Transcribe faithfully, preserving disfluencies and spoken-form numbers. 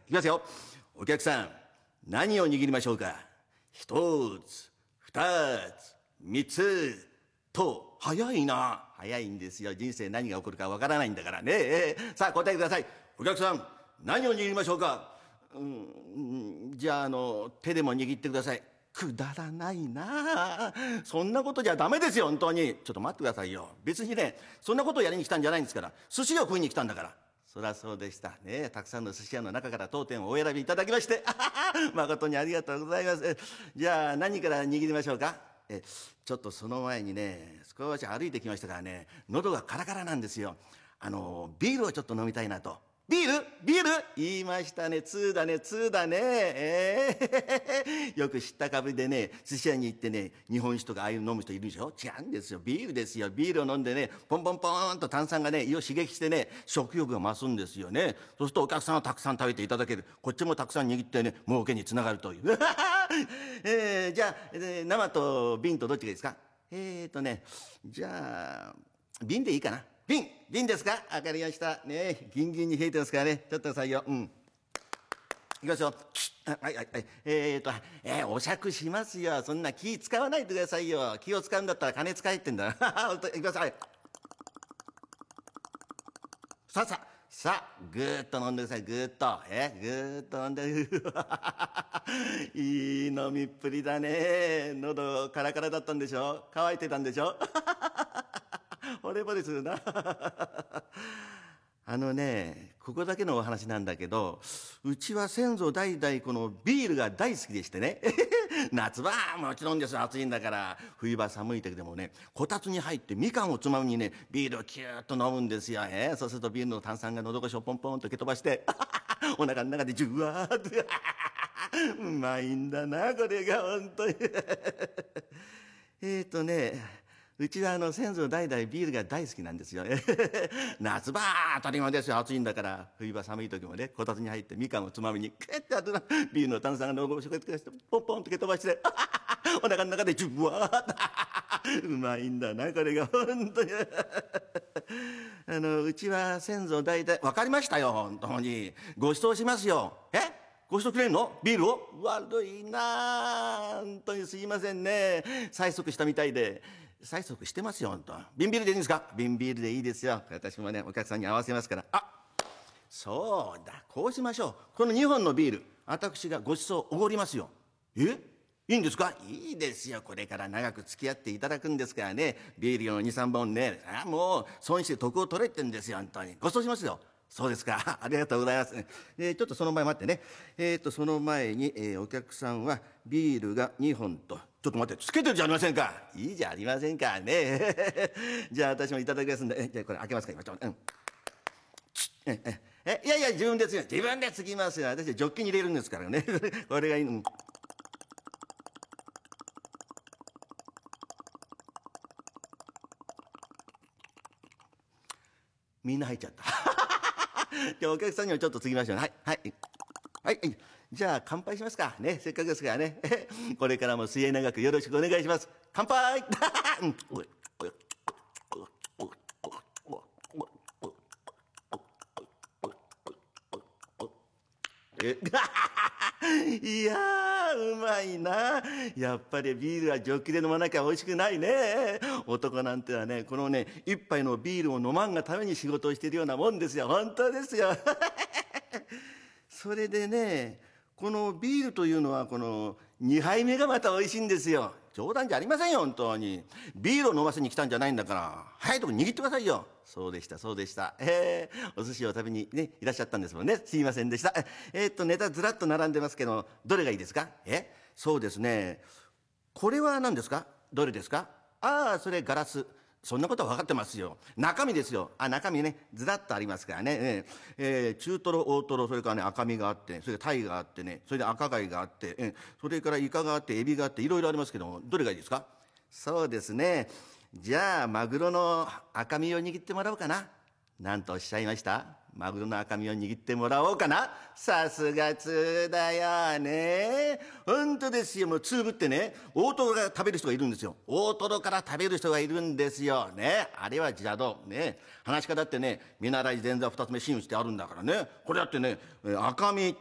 きますよ。お客さん、何を握りましょうか。一つ、二つ、三つ、と、早いな。早いんですよ。人生何が起こるかわからないんだからね。えーさあ、答えてください。お客さん、何を握りましょうか。うん、じゃあ、あの、手でも握ってください。くだらないな。そんなことじゃダメですよ、本当に。ちょっと待ってくださいよ。別にね、そんなことをやりに来たんじゃないんですから。寿司を食いに来たんだから。そりゃそうでしたね。たくさんの寿司屋の中から当店をお選びいただきまして誠にありがとうございます。じゃあ何から握りましょうか。えちょっとその前にね、少し歩いてきましたからね、喉がカラカラなんですよ。あのビールをちょっと飲みたいなと。ビールビール言いましたね。ツーだね、ツーだね。えー、よく知ったかぶりでね、寿司屋に行ってね、日本酒とかああいう飲む人いるでしょ。違うんですよ。ビールですよ。ビールを飲んでね、ポンポンポーンと炭酸がね、胃を刺激してね、食欲が増すんですよね。そうするとお客さんはたくさん食べていただける。こっちもたくさん握ってね、儲けにつながるという。えー、じゃあ、えー、生と瓶とどっちがいいですか。えーとね、じゃあ、瓶でいいかな。瓶瓶ですか。わかりましたね。ギンギンに冷えてますからね。ちょっと採用。うん。いきますよ。はいはいはい。えーと、えー、お酌しますよ。そんな気使わないでくださいよ。気を使うんだったら金使えってんだ。いきます。はい。さあさあ、さあ、ぐーっと飲んでください。ぐーっと。えぐーっと飲んで。いい飲みっぷりだね。喉カラカラだったんでしょ。乾いてたんでしょ。惚れ惚れするな。あのね、ここだけのお話なんだけど、うちは先祖代々このビールが大好きでしてね。夏場はもちろんです。暑いんだから。冬場寒い時でもね、こたつに入ってみかんをつまみにね、ビールをキューッと飲むんですよ。えー、そうするとビールの炭酸が喉越しをポンポンと蹴飛ばして、お腹の中でジュワーッと。うまいんだな、これが本当に。えっとね、うちはあの先祖代々ビールが大好きなんですよ。夏場当たり前ですよ。暑いんだから。冬場寒い時もね、こたつに入ってみかんをつまみにクッてやってな、ビールの炭酸が喉越しをしてポンポンと蹴飛ばしてお腹の中でジュワーッと。うまいんだな、これが本当に。あのうちは先祖代々。わかりましたよ、本当に。ご馳走しますよ。えご馳走くれんのビールを。悪いな、本当にすいませんね。催促したみたいで。催促してますよ、本当。瓶ビールでいいんですか。瓶ビールでいいですよ。私もね、お客さんに合わせますから。あ、そうだ、こうしましょう。このにほんのビール、私がご馳走おごりますよ。えいいんですか。いいですよ。これから長く付き合っていただくんですからね。ビールのにさんぼんね、あもう損して得を取れってんですよ、本当に。ご馳走しますよ。そうですか。ありがとうございます。えー、ちょっとその前待ってね。えっと、その前に、えー、お客さんはビールがにほんと。ちょっと待って、つけてるじゃありませんか。いいじゃありませんかね。じゃあ私もいただきますんで。えじゃあこれ開けますか、今。ちょっと、うん。え、え、え、いやいや、自分ですよ。自分でつぎますよ。私はジョッキに入れるんですからね。これがいいの。みんな入っちゃった。じゃあお客さんにもちょっと継ぎましょうね。はいはいはい。じゃあ乾杯しますかね。せっかくですからね。これからも末永くよろしくお願いします。乾杯。いやー、うまいな。やっぱりビールはジョッキで飲まなきゃ美味しくないね。男なんてはね、このね、一杯のビールを飲まんがために仕事をしているようなもんですよ。本当ですよ。それでね、このビールというのはこのにはいめがまた美味しいんですよ。冗談じゃありませんよ、本当に。ビールを飲ませに来たんじゃないんだから、早いとこ握ってくださいよ。そうでした、そうでした。えー、お寿司を食べにね、いらっしゃったんですもんね。すいませんでした。えー、っと、ネタずらっと並んでますけど、どれがいいですか。えそうですね。これは何ですか。どれですか。ああ、それガラス。そんなことは分かってますよ。中身ですよ。あ、中身ね、ずらっとありますからね。えー、えー、中トロ、大トロ、それからね、赤身があって、それからタイがあってね、それで赤貝があって、えー、それからイカがあって、エビがあって、いろいろありますけども、どれがいいですか。そうですね。じゃあ、マグロの赤身を握ってもらおうかな。なんとおっしゃいました。マグロの赤身を握ってもらおうかな。さすが通だよね。本当ですよ。もう通ぶってね、大トロから食べる人がいるんですよ。大トロから食べる人がいるんですよ。ね。あれは邪道。ね。話し方ってね、見習い前座二つ目真打ちってあるんだからね。これだってね、赤身、